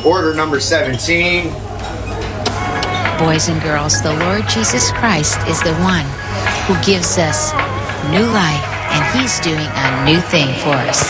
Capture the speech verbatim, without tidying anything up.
Order number seventeen. Boys and girls, the Lord Jesus Christ is the one who gives us new life, and he's doing a new thing for us.